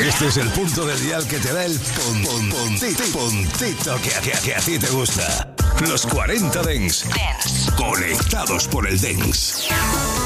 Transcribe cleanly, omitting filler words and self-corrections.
Este es el punto del dial que te da el puntito que a ti te gusta. Los 40 Dents. Conectados por el Dents.